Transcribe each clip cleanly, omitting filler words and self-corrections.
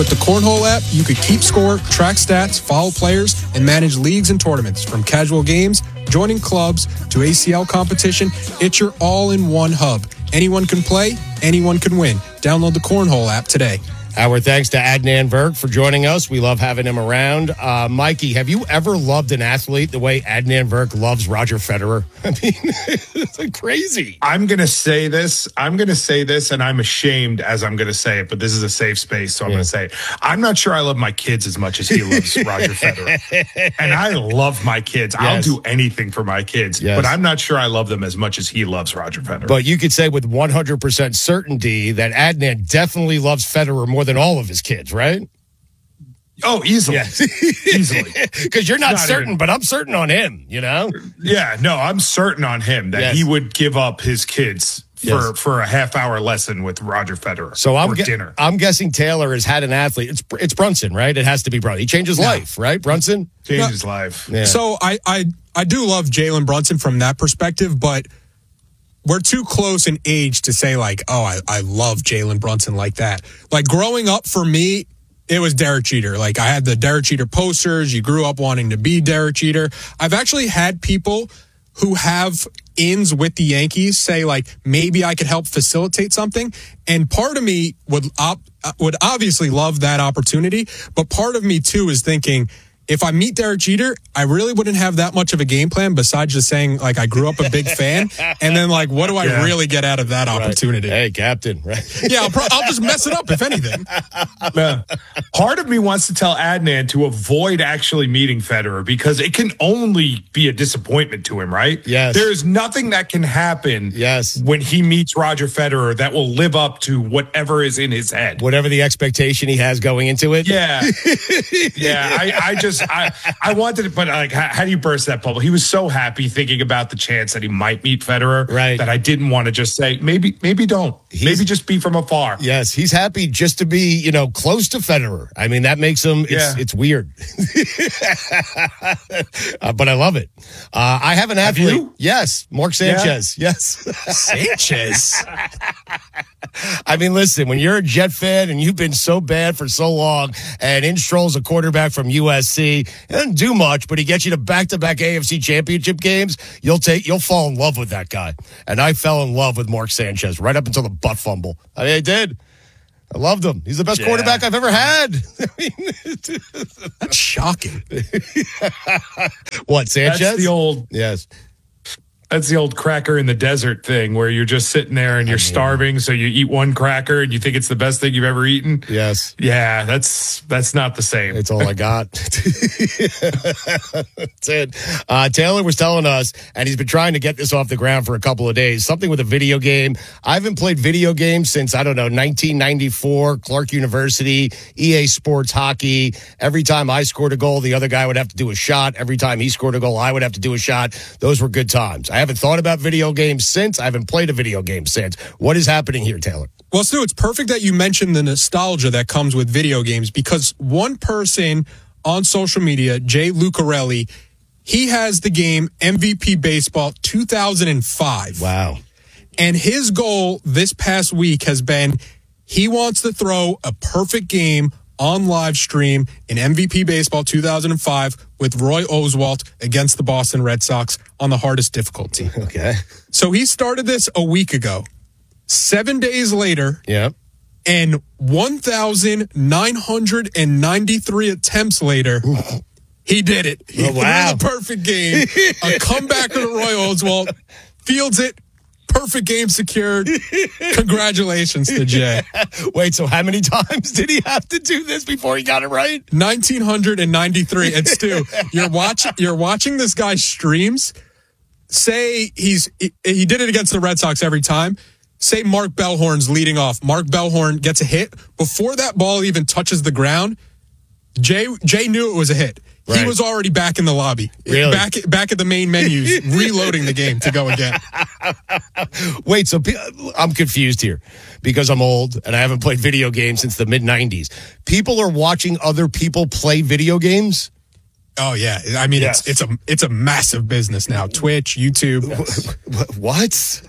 With the Cornhole app, you could keep score, track stats, follow players, and manage leagues and tournaments. From casual games, joining clubs, to ACL competition, it's your all-in-one hub. Anyone can play, anyone can win. Download the Cornhole app today. Our thanks to Adnan Virk for joining us. We love having him around. Mikey, have you ever loved an athlete the way Adnan Virk loves Roger Federer? I mean, it's like crazy. I'm going to say this, and I'm ashamed as I'm going to say it, but this is a safe space, so I'm going to say it. I'm not sure I love my kids as much as he loves Roger Federer. And I love my kids. Yes. I'll do anything for my kids, but I'm not sure I love them as much as he loves Roger Federer. But you could say with 100% certainty that Adnan definitely loves Federer more than all of his kids, right? Oh, easily. Yes. Easily. Because you're not certain, but I'm certain on him, you know? Yeah, no, I'm certain on him that he would give up his kids for a half-hour lesson with Roger Federer. So dinner. I'm guessing Taylor has had an athlete. It's Brunson, right? It has to be Brunson. He changed his life, right? Brunson? Changed his life. Yeah. So I do love Jalen Brunson from that perspective, but we're too close in age to say, like, oh, I love Jalen Brunson like that. Like, growing up for me, it was Derek Jeter. Like, I had the Derek Jeter posters. You grew up wanting to be Derek Jeter. I've actually had people who have ins with the Yankees say, like, maybe I could help facilitate something. And part of me would obviously love that opportunity. But part of me, too, is thinking, if I meet Derek Jeter, I really wouldn't have that much of a game plan besides just saying, like, I grew up a big fan. And then, like, what do I really get out of that opportunity? Hey, Captain, right? Yeah, I'll just mess it up, if anything. Part of me wants to tell Adnan to avoid actually meeting Federer because it can only be a disappointment to him, right? Yes. There is nothing that can happen when he meets Roger Federer that will live up to whatever is in his head. Whatever the expectation he has going into it? Yeah. I wanted to, but like, how do you burst that bubble? He was so happy thinking about the chance that he might meet Federer, that I didn't want to just say, maybe don't. Maybe just be from afar. Yes, he's happy just to be, close to Federer. I mean, that makes him, it's weird. But I love it. I have an athlete. Have you? Yes, Mark Sanchez. Yeah. Yes. Sanchez? I mean, listen, when you're a Jet fan and you've been so bad for so long, and in strolls a quarterback from USC, he doesn't do much, but he gets you to back-to-back AFC championship games, you'll fall in love with that guy. And I fell in love with Mark Sanchez right up until the butt fumble. I mean, I did. I loved him. He's the best quarterback I've ever had. That's shocking. What, Sanchez? That's the old... Yes. That's the old cracker in the desert thing where you're just sitting there and you're starving, so you eat one cracker and you think it's the best thing you've ever eaten. Yes. Yeah, that's not the same. It's all I got. That's it. Taylor was telling us, and he's been trying to get this off the ground for a couple of days, something with a video game. I haven't played video games since, 1994, Clark University, EA Sports Hockey. Every time I scored a goal, the other guy would have to do a shot. Every time he scored a goal, I would have to do a shot. Those were good times. I haven't thought about video games since. I haven't played a video game since. What is happening here, Taylor? Well, Stu, it's perfect that you mentioned the nostalgia that comes with video games because one person on social media, Jay Lucarelli, he has the game MVP Baseball 2005. Wow. And his goal this past week has been he wants to throw a perfect game on live stream in MVP Baseball 2005 with Roy Oswalt against the Boston Red Sox on the hardest difficulty. Okay. So he started this a week ago. 7 days later, and 1,993 attempts later, he did it. He threw the perfect game. A comebacker to Roy Oswalt. Fields it. Perfect game secured. Congratulations to Jay. Wait, so how many times did he have to do this before he got it right? 1,993. And Stu, you're watching this guy's streams. Say he did it against the Red Sox every time. Say Mark Bellhorn's leading off. Mark Bellhorn gets a hit. Before that ball even touches the ground, Jay knew it was a hit. Right. He was already back in the lobby. Really? Back at the main menus, reloading the game to go again. Wait, so I'm confused here because I'm old and I haven't played video games since the mid-90s. People are watching other people play video games? Oh yeah, I mean Yes. it's a massive business now. Twitch, YouTube. Yes. It's a massive business now. Twitch, YouTube. What?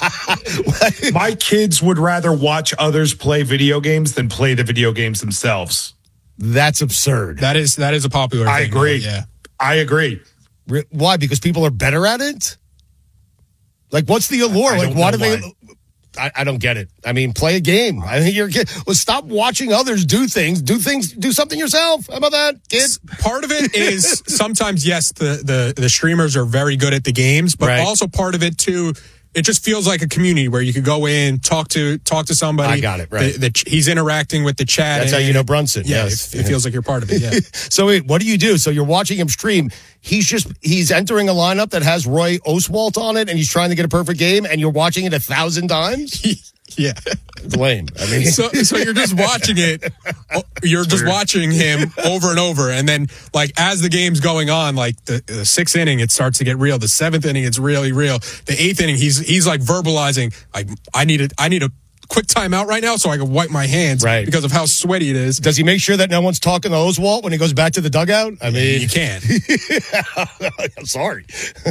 My kids would rather watch others play video games than play the video games themselves. That's absurd. That is a popular thing. I agree. Yeah. I agree. Why? Because people are better at it? Like, what's the allure? I Like, don't why know do they... why. I don't get it. I mean, play a game. I think you're kid. Well, stop watching others do things. Do something yourself. How about that, kid? Part of it is sometimes, yes, the streamers are very good at the games, but Right. also part of it too, it just feels like a community where you could go in, talk to somebody. I got it, right. He's interacting with the chat. That's how you know Brunson. Yeah, Yes. it feels like you're part of it. Yeah. So wait, what do you do? So you're watching him stream. He's entering a lineup that has Roy Oswalt on it, and he's trying to get a perfect game, and you're watching it 1,000 times? Yeah. It's lame. I mean, So you're just watching it. You're just watching him over and over. And then, like, as the game's going on, like the sixth inning, it starts to get real. The seventh inning, it's really real. The eighth inning, he's like verbalizing, like, I need a quick timeout right now so I can wipe my hands Right. because of how sweaty it is. does he make sure that no one's talking to Oswalt when he goes back to the dugout? I mean, You can. I'm sorry.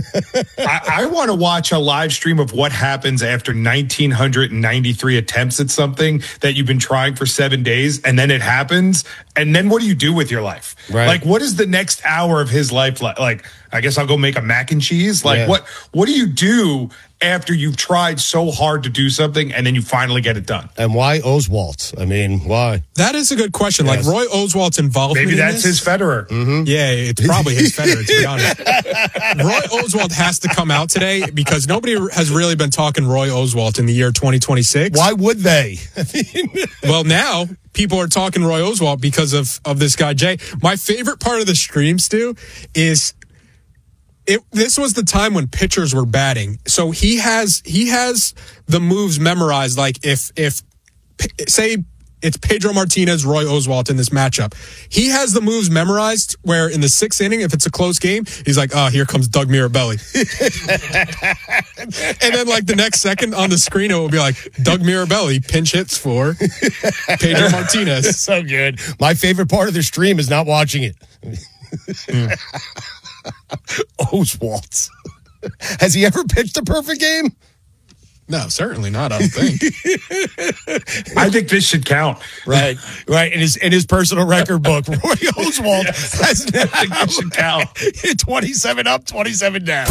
I want to watch a live stream of what happens after 1,993 attempts at something that you've been trying for 7 days, and then it happens. And then what do you do with your life? Right. Like, what is the next hour of his life like? Like, I guess I'll go make a mac and cheese. Like, Yeah. what do you do after you've tried so hard to do something and then you finally get it done? And why Oswalt? I mean, why? That is a good question. Like, Yes. Roy Oswalt's involvement Maybe in that's this- his Federer. Yeah, it's probably his Federer, to be honest. Roy Oswalt has to come out today because nobody has really been talking Roy Oswalt in the year 2026. Why would they? Well, now people are talking Roy Oswalt because of this guy, Jay. My favorite part of the stream, Stu, is this was the time when pitchers were batting. So he has the moves memorized. Like if say it's Pedro Martinez, Roy Oswalt in this matchup. He has the moves memorized where in the sixth inning, if it's a close game, he's like, oh, here comes Doug Mirabelli. And then like the next second on the screen, it will be like Doug Mirabelli pinch hits for Pedro Martinez. So good. My favorite part of the stream is not watching it. Oswalt. Has he ever pitched a perfect game? No, certainly not, I don't think. I think this should count. Right. In his personal record book, Roy Oswalt has now This should count. 27 up, 27 down.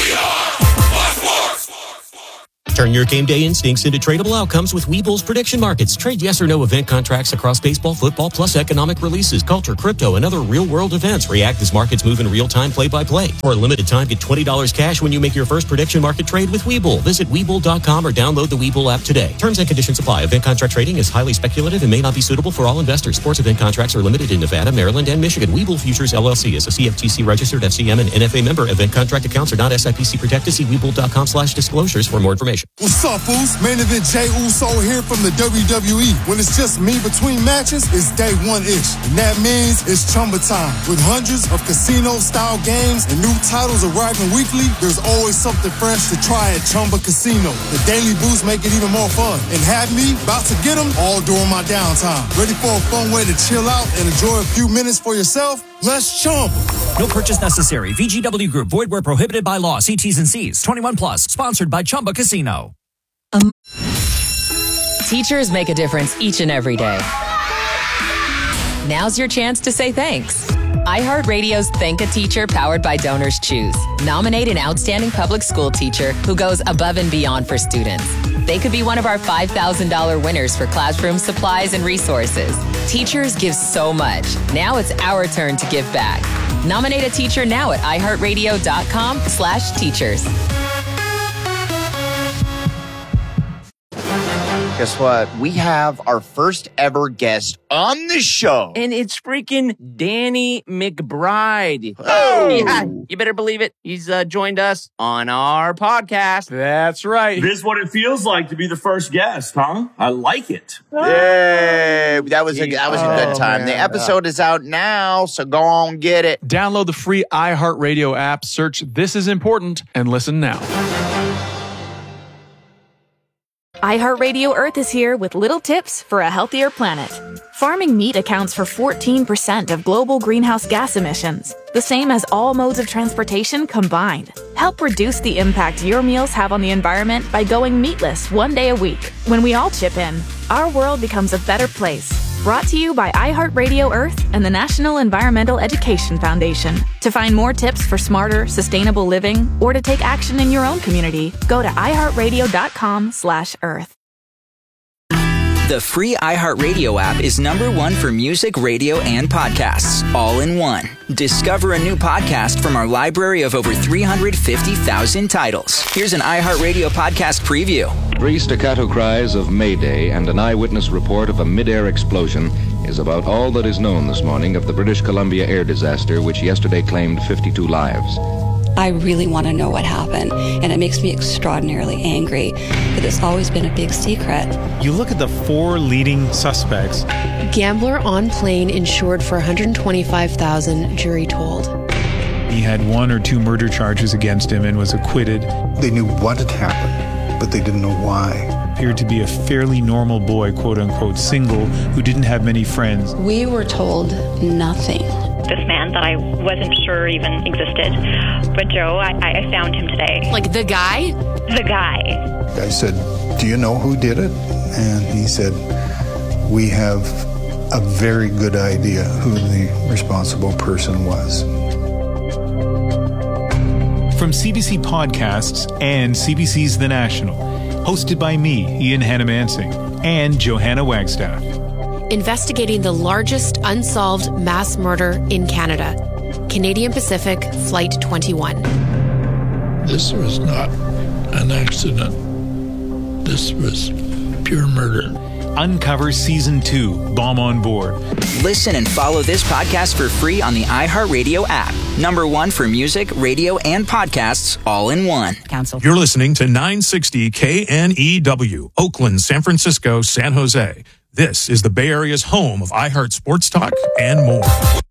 Turn your game day instincts into tradable outcomes with Webull's prediction markets. Trade yes or no event contracts across baseball, football, plus economic releases, culture, crypto, and other real-world events. React as markets move in real time, play-by-play. For a limited time, get $20 cash when you make your first prediction market trade with Webull. Visit Webull.com or download the Webull app today. Terms and conditions apply. Event contract trading is highly speculative and may not be suitable for all investors. Sports event contracts are limited in Nevada, Maryland, and Michigan. Webull Futures LLC is a CFTC registered FCM and NFA member. Event contract accounts are not SIPC protected. See Webull.com/disclosures for more information. What's up, fools? Main event Jay Uso here from the WWE. When it's just me between matches, it's day one-ish. And that means it's Chumba time. With hundreds of casino-style games and new titles arriving weekly, there's always something fresh to try at Chumba Casino. The daily boosts make it even more fun. And have me about to get them all during my downtime. Ready for a fun way to chill out and enjoy a few minutes for yourself? Let's Chumba. No purchase necessary. VGW Group. Void where prohibited by law. See T's and C's. 21 plus. Sponsored by Chumba Casino. Teachers make a difference each and every day. Now's your chance to say thanks. iHeartRadio's Thank a Teacher powered by Donors Choose. Nominate an outstanding public school teacher who goes above and beyond for students. They could be one of our $5,000 winners for classroom supplies and resources. Teachers give so much. Now it's our turn to give back. Nominate a teacher now at iHeartRadio.com/teachers. Guess what? We have our first ever guest on the show. And it's freaking Danny McBride. Oh. Yeah, you better believe it. He's joined us on our podcast. That's right. This is what it feels like to be the first guest, huh? I like it. Yay! That was a good time. man. The episode is out now, so go on get it. Download the free iHeartRadio app, search This Is Important, and listen now. iHeartRadio Earth is here with little tips for a healthier planet. Farming meat accounts for 14% of global greenhouse gas emissions, the same as all modes of transportation combined. Help reduce the impact your meals have on the environment by going meatless one day a week. When we all chip in, our world becomes a better place. Brought to you by iHeartRadio Earth and the National Environmental Education Foundation. To find more tips for smarter, sustainable living, or to take action in your own community, go to iHeartRadio.com/Earth. The free iHeartRadio app is #1 for music, radio, and podcasts, all in one. Discover a new podcast from our library of over 350,000 titles. Here's an iHeartRadio podcast preview. 3 staccato cries of Mayday and an eyewitness report of a mid-air explosion is about all that is known this morning of the British Columbia air disaster, which yesterday claimed 52 lives. I really want to know what happened, and it makes me extraordinarily angry that it's always been a big secret. You look at the 4 leading suspects. Gambler on plane insured for $125,000, jury told. He had 1 or 2 murder charges against him and was acquitted. They knew what had happened, but they didn't know why. Appeared to be a fairly normal boy, quote-unquote single, who didn't have many friends. We were told nothing. This man that I wasn't sure even existed. But Joe, I found him today. Like the guy? The guy. I said, "Do you know who did it?" And he said, "We have a very good idea who the responsible person was." From CBC Podcasts and CBC's The National, hosted by me, Ian Hannamansing, and Johanna Wagstaff. Investigating the largest unsolved mass murder in Canada. Canadian Pacific Flight 21. This was not an accident. This was pure murder. Uncover Season 2, Bomb on Board. Listen and follow this podcast for free on the iHeartRadio app. #1 for music, radio, and podcasts, all in one. Council. You're listening to 960 KNEW, Oakland, San Francisco, San Jose. This is the Bay Area's home of iHeart Sports Talk and more.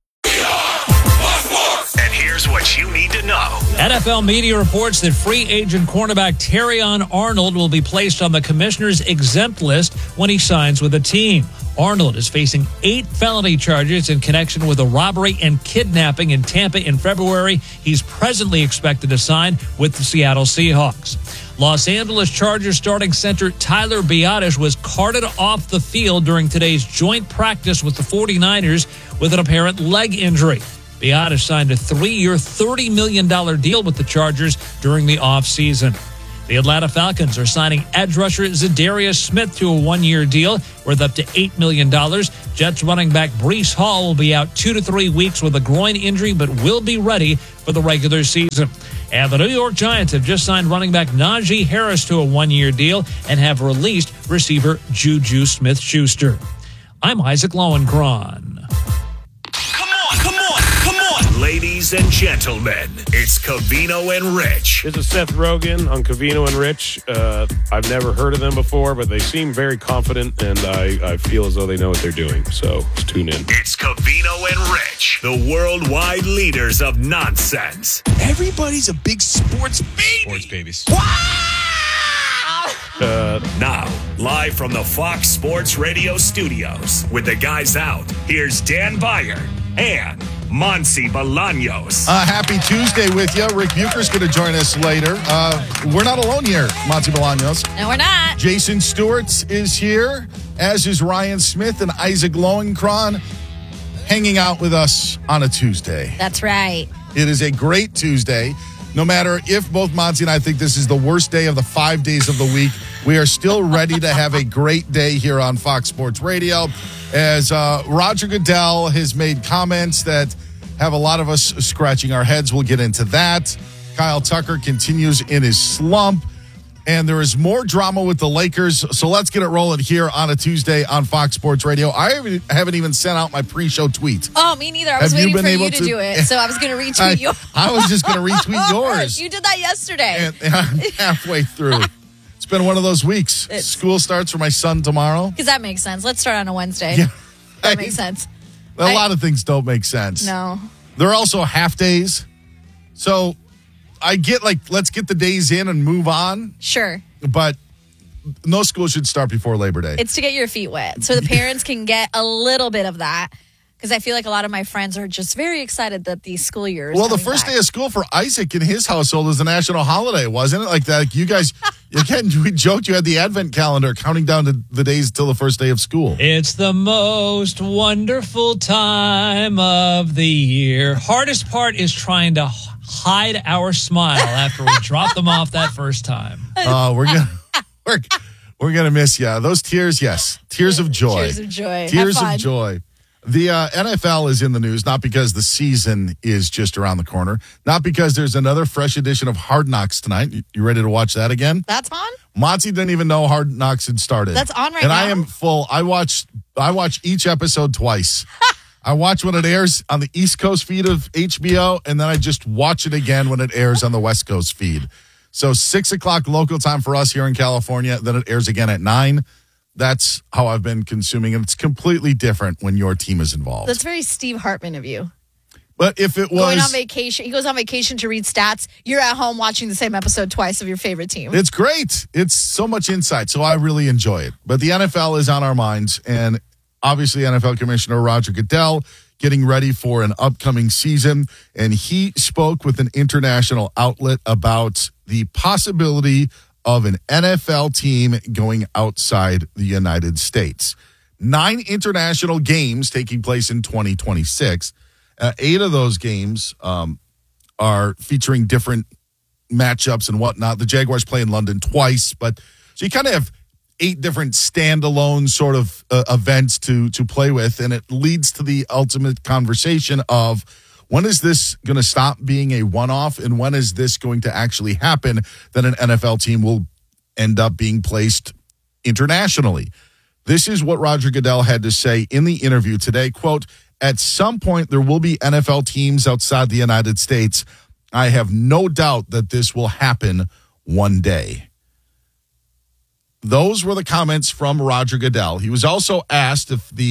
And here's what you need to know. NFL media reports that free agent cornerback Terrion Arnold will be placed on the commissioner's exempt list when he signs with a team. Arnold is facing 8 felony charges in connection with a robbery and kidnapping in Tampa in February. He's presently expected to sign with the Seattle Seahawks. Los Angeles Chargers starting center Tyler Biadasz was carted off the field during today's joint practice with the 49ers with an apparent leg injury. Biadasz signed a 3-year, $30 million deal with the Chargers during the offseason. The Atlanta Falcons are signing edge rusher Zadarius Smith to a 1-year deal worth up to $8 million. Jets running back Breece Hall will be out 2 to 3 weeks with a groin injury, but will be ready for the regular season. And the New York Giants have just signed running back Najee Harris to a 1-year deal and have released receiver Juju Smith-Schuster. I'm Isaac Lowenkron. Ladies and gentlemen, it's Covino and Rich. This is Seth Rogen on Covino and Rich. I've never heard of them before, but they seem very confident, and I feel as though they know what they're doing. So let's tune in. It's Covino and Rich, the worldwide leaders of nonsense. Everybody's a big sports baby. Sports babies. Now, live from the Fox Sports Radio studios, with the guys out, here's Dan Beyer and Monsi Bolaños. Happy Tuesday with you. Rick Bucher's going to join us later. We're not alone here, Monsi Bolaños. No, we're not. Jason Stewart is here, as is Ryan Smith and Isaac Lowenkron, hanging out with us on a Tuesday. That's right. It is a great Tuesday. No matter if both Monsi and I think this is the worst day of the 5 days of the week, we are still ready to have a great day here on Fox Sports Radio. As Roger Goodell has made comments that have a lot of us scratching our heads. We'll get into that. Kyle Tucker continues in his slump. And there is more drama with the Lakers. So let's get it rolling here on a Tuesday on Fox Sports Radio. I haven't even sent out my pre-show tweet. Oh, me neither. I was waiting for you to do it. So I was going to retweet yours. I was just going to retweet yours. You did that yesterday. And I'm halfway through. It's been one of those weeks. School starts for my son tomorrow. Because that makes sense. Let's start on a Wednesday. Yeah. That makes sense. A lot of things don't make sense. No. There are also half days. So I get let's get the days in and move on. Sure. But no school should start before Labor Day. It's to get your feet wet so the parents can get a little bit of that. Because I feel like a lot of my friends are just very excited that the school year is Well, the first day of school for Isaac in his household is a national holiday, wasn't it? Like that, like you guys, again, we joked you had the advent calendar counting down to the days till the first day of school. It's the most wonderful time of the year. Hardest part is trying to hide our smile after we drop them off that first time. We're gonna miss you. Those tears, yes, tears of joy. Tears of joy. Tears of joy. The NFL is in the news, not because the season is just around the corner, not because there's another fresh edition of Hard Knocks tonight. You ready to watch that again? That's on? Monty didn't even know Hard Knocks had started. That's on right and now? I am full. I watch each episode twice. I watch when it airs on the East Coast feed of HBO, and then I just watch it again when it airs on the West Coast feed. So 6 o'clock local time for us here in California, then it airs again at 9. That's how I've been consuming it. It's completely different when your team is involved. That's very Steve Hartman of you. But if it was going on vacation, he goes on vacation to read stats. You're at home watching the same episode twice of your favorite team. It's great. It's so much insight. So I really enjoy it. But the NFL is on our minds. And obviously NFL Commissioner Roger Goodell getting ready for an upcoming season. And he spoke with an international outlet about the possibility of an NFL team going outside the United States. 9 international games taking place in 2026. 8 of those games are featuring different matchups and whatnot. The Jaguars play in London twice, but so you kind of have 8 different standalone sort of events to play with, and it leads to the ultimate conversation of when is this going to stop being a one-off, and when is this going to actually happen that an NFL team will end up being placed internationally? This is what Roger Goodell had to say in the interview today. Quote, at some point, there will be NFL teams outside the United States. I have no doubt that this will happen one day. Those were the comments from Roger Goodell. He was also asked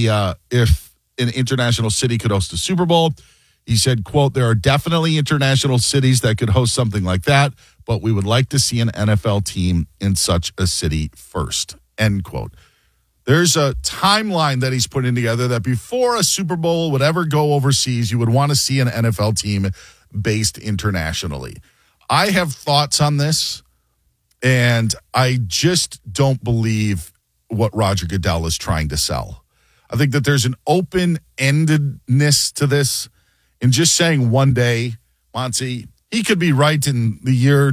if an international city could host a Super Bowl. He said, quote, there are definitely international cities that could host something like that, but we would like to see an NFL team in such a city first, end quote. There's a timeline that he's putting together that before a Super Bowl would ever go overseas, you would want to see an NFL team based internationally. I have thoughts on this, and I just don't believe what Roger Goodell is trying to sell. I think that there's an open-endedness to this. And just saying one day, Monty, he could be right in the year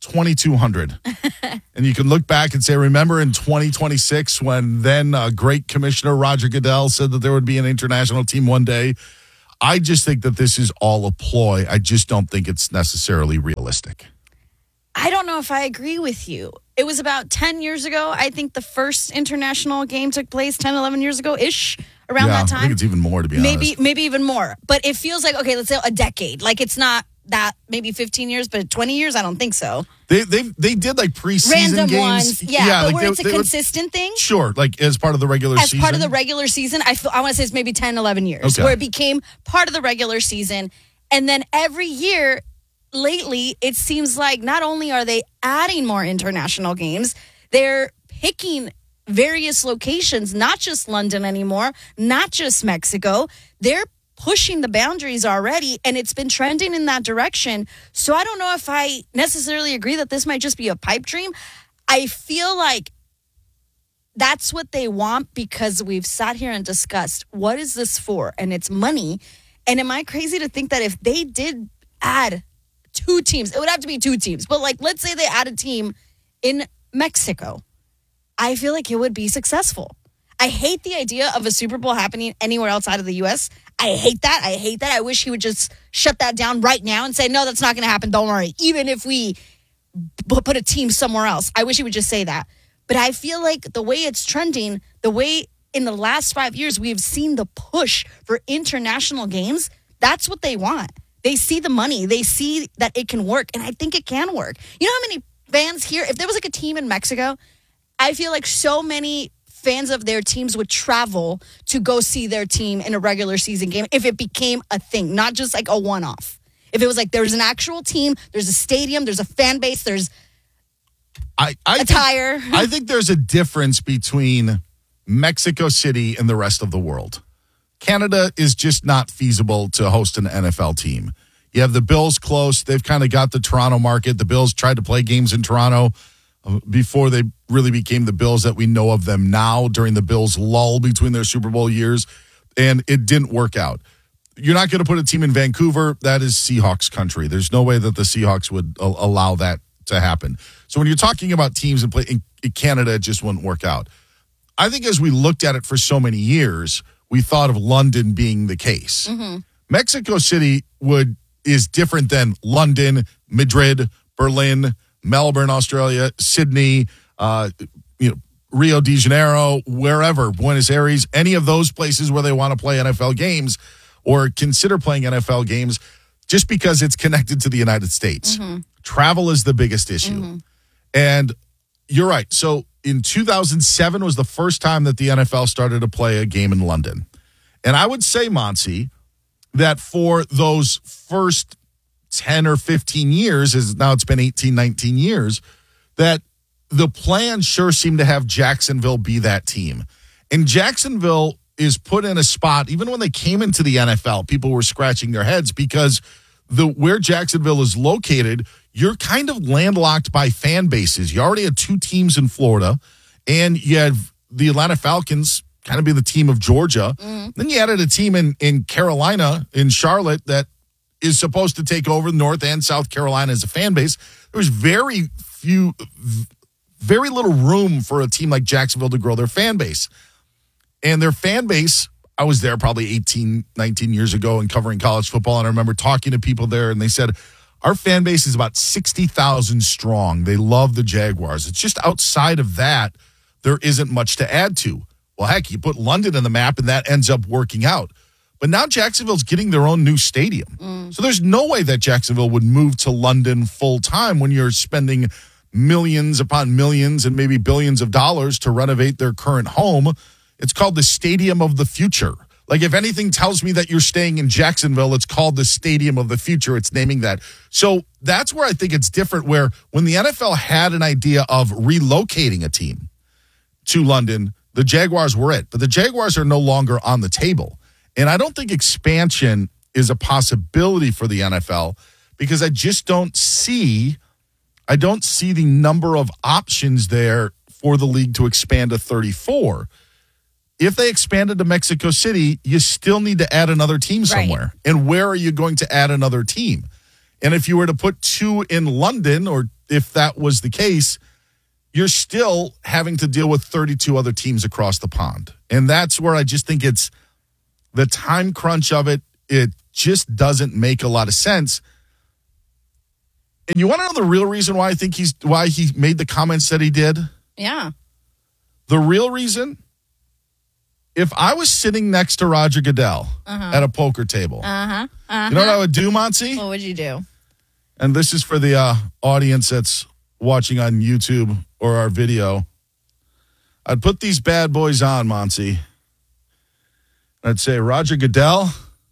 2200. And you can look back and say, remember in 2026 when then great Commissioner Roger Goodell said that there would be an international team one day. I just think that this is all a ploy. I just don't think it's necessarily realistic. I don't know if I agree with you. It was about 10 years ago. I think the first international game took place 10, 11 years ago-ish. Around that time. I think it's even more, to be honest. Maybe even more. But it feels like, okay, let's say a decade. Like it's not that, maybe 15 years, but 20 years? I don't think so. They did like preseason random games. Ones. Yeah, but like where it's a consistent thing. Sure, like as part of the regular season. As part of the regular season, I want to say it's maybe 10, 11 years. Okay. Where it became part of the regular season. And then every year lately, it seems like not only are they adding more international games, they're picking various locations, not just London anymore, not just Mexico. They're pushing the boundaries already, and it's been trending in that direction. So I don't know if I necessarily agree that this might just be a pipe dream. I feel like that's what they want because we've sat here and discussed what is this for, and it's money. And am I crazy to think that if they did add 2 teams, it would have to be 2 teams, but like let's say they add a team in Mexico, I feel like it would be successful. I hate the idea of a Super Bowl happening anywhere outside of the U.S. I hate that. I wish he would just shut that down right now and say, no, that's not going to happen. Don't worry. Even if we put a team somewhere else, I wish he would just say that. But I feel like the way it's trending, the way in the last 5 years we have seen the push for international games, that's what they want. They see the money. They see that it can work, and I think it can work. You know how many fans here, if there was like a team in Mexico, I feel like so many fans of their teams would travel to go see their team in a regular season game if it became a thing, not just like a one-off. If it was like there's an actual team, there's a stadium, there's a fan base, there's attire. I think there's a difference between Mexico City and the rest of the world. Canada is just not feasible to host an NFL team. You have the Bills close. They've kind of got the Toronto market. The Bills tried to play games in Toronto before they really became the Bills that we know of them now during the Bills' lull between their Super Bowl years, and it didn't work out. You're not going to put a team in Vancouver. That is Seahawks country. There's no way that the Seahawks would allow that to happen. So when you're talking about teams in Canada, it just wouldn't work out. I think as we looked at it for so many years, we thought of London being the case. Mm-hmm. Mexico City is different than London, Madrid, Berlin, Melbourne, Australia, Sydney, Rio de Janeiro, wherever, Buenos Aires, any of those places where they want to play NFL games or consider playing NFL games, just because it's connected to the United States. Mm-hmm. Travel is the biggest issue. Mm-hmm. And you're right. So in 2007 was the first time that the NFL started to play a game in London. And I would say, Monty, that for those first 10 or 15 years, as now it's been 18, 19 years, that the plan sure seemed to have Jacksonville be that team. And Jacksonville is put in a spot, even when they came into the NFL, people were scratching their heads because where Jacksonville is located, you're kind of landlocked by fan bases. You already had two teams in Florida, and you had the Atlanta Falcons kind of be the team of Georgia. Then you added a team in Carolina, in Charlotte, that is supposed to take over North and South Carolina as a fan base. There was very little room for a team like Jacksonville to grow their fan base. And their fan base, I was there probably 18, 19 years ago and covering college football, and I remember talking to people there, and they said, our fan base is about 60,000 strong. They love the Jaguars. It's just outside of that, there isn't much to add to. Well, heck, you put London on the map, and that ends up working out. But now Jacksonville's getting their own new stadium. So there's no way that Jacksonville would move to London full time when you're spending millions upon millions and maybe billions of dollars to renovate their current home. It's called the Stadium of the Future. Like, if anything tells me that you're staying in Jacksonville, it's called the Stadium of the Future. It's naming that. So that's where I think it's different, where when the NFL had an idea of relocating a team to London, the Jaguars were it. But the Jaguars are no longer on the table. And I don't think expansion is a possibility for the NFL because I just don't see the number of options there for the league to expand to 34. If they expanded to Mexico City, you still need to add another team somewhere. Right. And where are you going to add another team? And if you were to put two in London, or if that was the case, you're still having to deal with 32 other teams across the pond. And that's where I just think it's the time crunch of it. It just doesn't make a lot of sense. And you want to know the real reason why I think why he made the comments that he did? Yeah. The real reason? If I was sitting next to Roger Goodell at a poker table, you know what I would do, Monty? What would you do? And this is for the audience that's watching on YouTube or our video. I'd put these bad boys on, Monty. I'd say, Roger Goodell,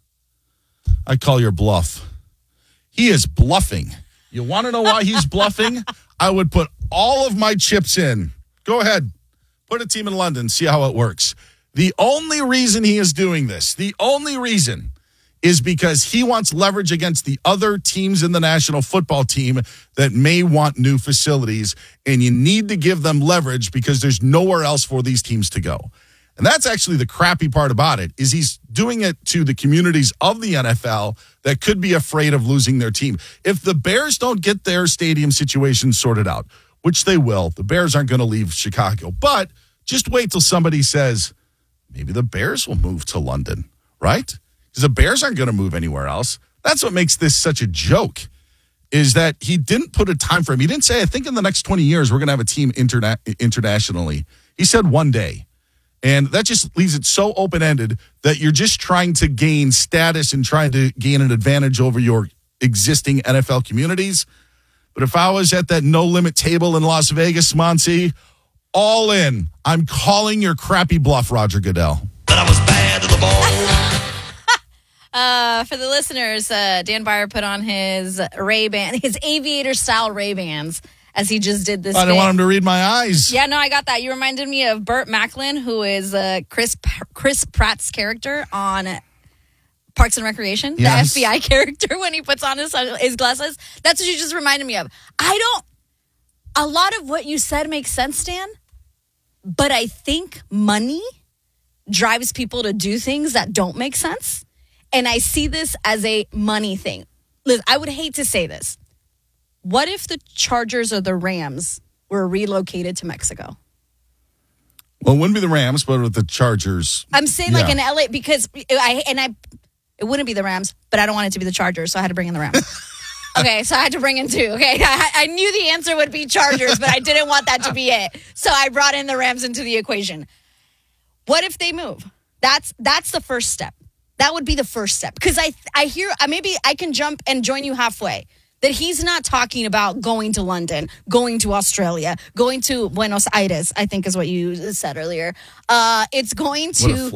I call your bluff. He is bluffing. You want to know why he's bluffing? I would put all of my chips in. Go ahead. Put a team in London. See how it works. The only reason he is doing this, the only reason, is because he wants leverage against the other teams in the national football team that may want new facilities, and you need to give them leverage because there's nowhere else for these teams to go. And that's actually the crappy part about it, is he's doing it to the communities of the NFL that could be afraid of losing their team. If the Bears don't get their stadium situation sorted out, which they will, the Bears aren't going to leave Chicago, but just wait till somebody says, maybe the Bears will move to London, right? Because the Bears aren't going to move anywhere else. That's what makes this such a joke, is that he didn't put a time frame. He didn't say, I think in the next 20 years, we're going to have a team internationally. He said one day. And that just leaves it so open-ended that you're just trying to gain status and trying to gain an advantage over your existing NFL communities. But if I was at that no-limit table in Las Vegas, Monty, all in. I'm calling your crappy bluff, Roger Goodell. But I was bad to the ball. For the listeners, Dan Byer put on his Ray-Ban, his aviator-style Ray-Bans as he just did this. I didn't want him to read my eyes. Yeah, no, I got that. You reminded me of Burt Macklin, who is Chris Pratt's character on Parks and Recreation, Yes. the FBI character when he puts on his glasses. That's what you just reminded me of. A lot of what you said makes sense, Dan, but I think money drives people to do things that don't make sense. And I see this as a money thing. Liz, I would hate to say this. What if the Chargers or the Rams were relocated to Mexico? Well, it wouldn't be the Rams, but with the Chargers. I'm saying like in LA because it wouldn't be the Rams, but I don't want it to be the Chargers, so I had to bring in the Rams. Okay, so I had to bring in two. Okay, I knew the answer would be Chargers, but I didn't want that to be it. So I brought in the Rams into the equation. What if they move? That's the first step. That would be the first step. Because I hear, maybe I can jump and join you halfway, that he's not talking about going to London, going to Australia, going to Buenos Aires, I think is what you said earlier. It's going to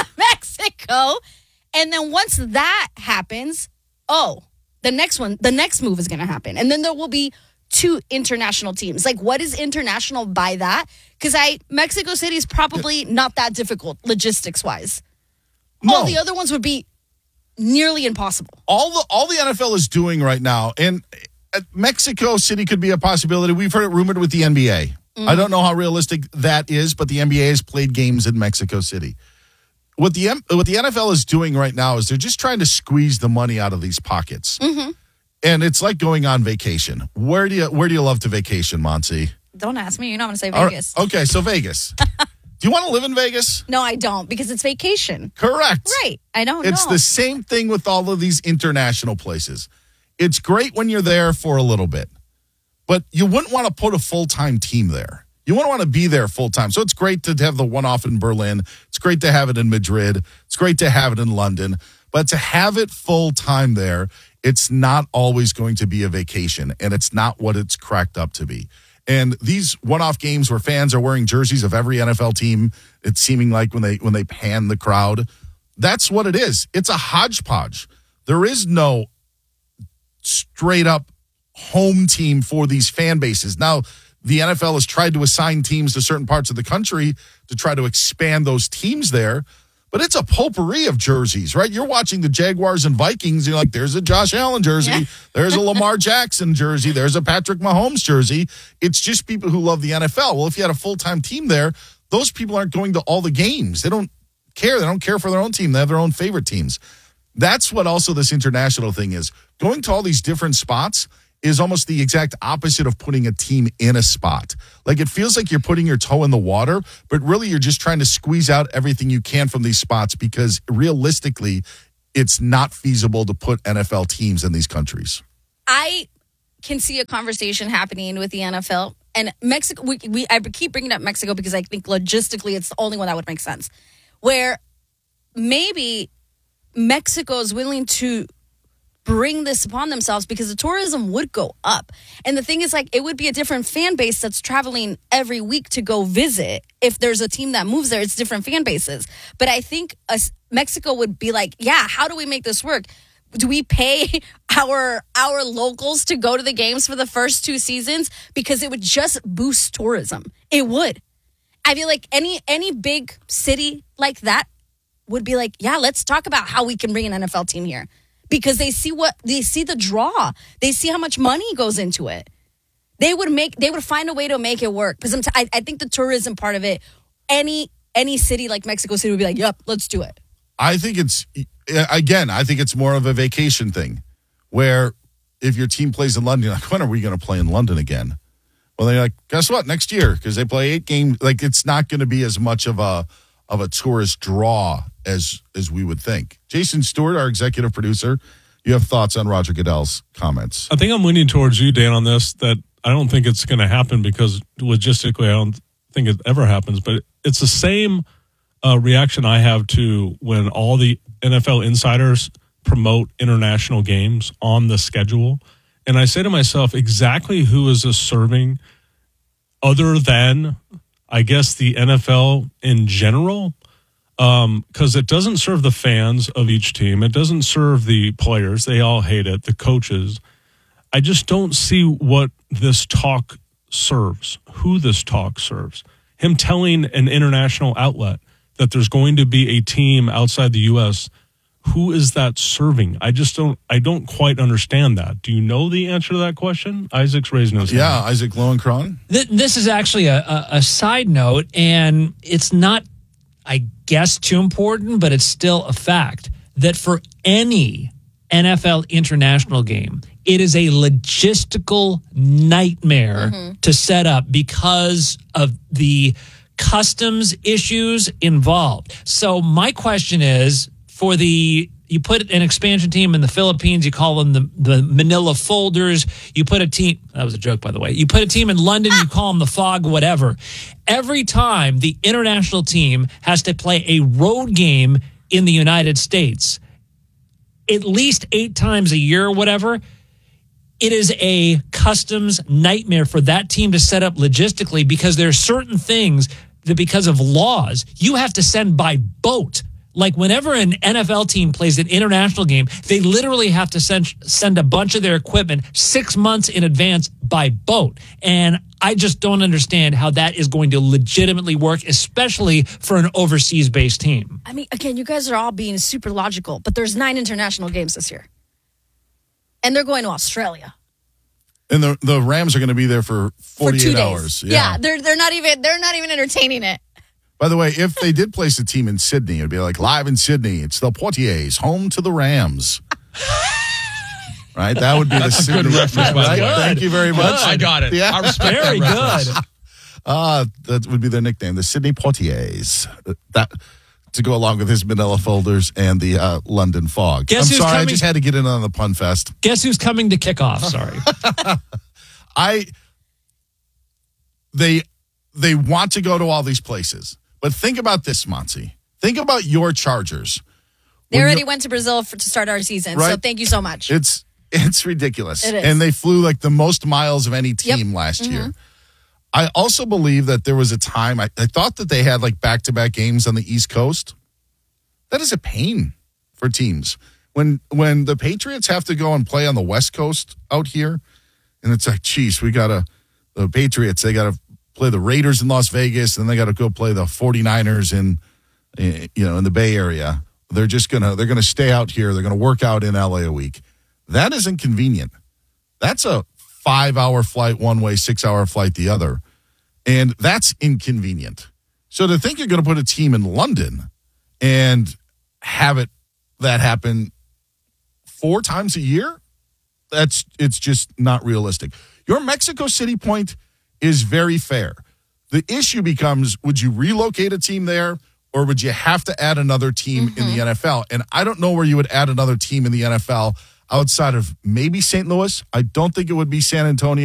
Mexico. And then once that happens, the next move is going to happen. And then there will be 2 international teams. Like, what is international by that? Because Mexico City is probably not that difficult logistics-wise. No. All the other ones would be nearly impossible. All the NFL is doing right now, and Mexico City could be a possibility. We've heard it rumored with the NBA. I don't know how realistic that is, but the NBA has played games in Mexico City. What the NFL is doing right now is they're just trying to squeeze the money out of these pockets. Mm-hmm. And it's like going on vacation. Where do you love to vacation, Monty? Don't ask me. You know I'm going to say Vegas. Okay, so Vegas. Do you want to live in Vegas? No, I don't, because it's vacation. Correct. Right. I don't know. It's the same thing with all of these international places. It's great when you're there for a little bit, but you wouldn't want to put a full-time team there. You wouldn't want to be there full-time. So it's great to have the one-off in Berlin. It's great to have it in Madrid. It's great to have it in London. But to have it full-time there, it's not always going to be a vacation, and it's not what it's cracked up to be. And these one-off games where fans are wearing jerseys of every NFL team, it's seeming like when they pan the crowd, that's what it is. It's a hodgepodge. There is no straight-up home team for these fan bases. Now, the NFL has tried to assign teams to certain parts of the country to try to expand those teams there. But it's a potpourri of jerseys, right? You're watching the Jaguars and Vikings. You're like, there's a Josh Allen jersey. Yeah. There's a Lamar Jackson jersey. There's a Patrick Mahomes jersey. It's just people who love the NFL. Well, if you had a full-time team there, those people aren't going to all the games. They don't care. They don't care for their own team. They have their own favorite teams. That's what also this international thing is. Going to all these different spots is almost the exact opposite of putting a team in a spot. Like, it feels like you're putting your toe in the water, but really you're just trying to squeeze out everything you can from these spots because realistically, it's not feasible to put NFL teams in these countries. I can see a conversation happening with the NFL and Mexico. I keep bringing up Mexico because I think logistically it's the only one that would make sense. Where maybe Mexico is willing to bring this upon themselves because the tourism would go up. And the thing is, like, it would be a different fan base that's traveling every week to go visit. If there's a team that moves there, it's different fan bases. But I think Mexico would be like, yeah, how do we make this work? Do we pay our locals to go to the games for the first 2 seasons? Because it would just boost tourism. It would. I feel like any big city like that would be like, yeah, let's talk about how we can bring an NFL team here. Because they see the draw. They see how much money goes into it. They would find a way to make it work. Because I think the tourism part of it, any city like Mexico City would be like, yep, let's do it. I think it's more of a vacation thing where if your team plays in London, you're like, when are we going to play in London again? Well, they're like, guess what? Next year, because they play 8 games. Like, it's not going to be as much of a tourist draw as we would think. Jason Stewart, our executive producer, you have thoughts on Roger Goodell's comments? I think I'm leaning towards you, Dan, on this, that I don't think it's going to happen because logistically I don't think it ever happens. But it's the same reaction I have to when all the NFL insiders promote international games on the schedule. And I say to myself, exactly who is this serving other than, I guess, the NFL in general? Because it doesn't serve the fans of each team. It doesn't serve the players. They all hate it, the coaches. I just don't see what this talk serves, who this talk serves. Him telling an international outlet that there's going to be a team outside the U.S., who is that serving? I don't quite understand that. Do you know the answer to that question? Isaac's raising his hand. Yeah, Isaac Lowenkron. This is actually a side note, and it's not, I guess, too important, but it's still a fact that for any NFL international game, it is a logistical nightmare to set up because of the customs issues involved. So my question is, you put an expansion team in the Philippines, you call them the Manila Folders. You put a team, that was a joke, by the way. You put a team in London, you call them the Fog, whatever. Every time the international team has to play a road game in the United States, at least 8 times a year or whatever, it is a customs nightmare for that team to set up logistically, because there are certain things that, because of laws, you have to send by boat. Like whenever an NFL team plays an international game, they literally have to send a bunch of their equipment 6 months in advance by boat. And I just don't understand how that is going to legitimately work, especially for an overseas-based team. I mean, again, you guys are all being super logical, but there's 9 international games this year. And they're going to Australia. And the Rams are going to be there for 48 2 days. hours. Yeah, they're not even entertaining it. By the way, if they did place a team in Sydney, it'd be like live in Sydney. It's the Portiers, home to the Rams. Right? That would be the Sydney. Good reference, by the way. Thank you very much. I got it. Yeah. I respect Very that good. That would be their nickname, the Sydney Portiers. That to go along with his Manila Folders and the London Fog. Guess I'm who's sorry, coming? I just had to get in on the pun fest. Guess who's coming to kick off? Sorry. They want to go to all these places. But think about this, Monty. Think about your Chargers. They already went to Brazil to start our season, right? so thank you so much. It's ridiculous. It is. And they flew like the most miles of any team last year. I also believe that there was a time, I thought that they had like back-to-back games on the East Coast. That is a pain for teams. When the Patriots have to go and play on the West Coast out here, and it's like, geez, the Patriots, they got to play the Raiders in Las Vegas, and they got to go play the 49ers in the Bay Area. They're going to stay out here. They're going to work out in LA a week. That is inconvenient. That's a 5-hour flight one way, 6-hour flight the other. And that's inconvenient. So to think you're going to put a team in London and have that happen 4 times a year, it's just not realistic. Your Mexico City point is very fair. The issue becomes, would you relocate a team there, or would you have to add another team in the NFL? And I don't know where you would add another team in the NFL outside of maybe St. Louis. I don't think it would be San Antonio.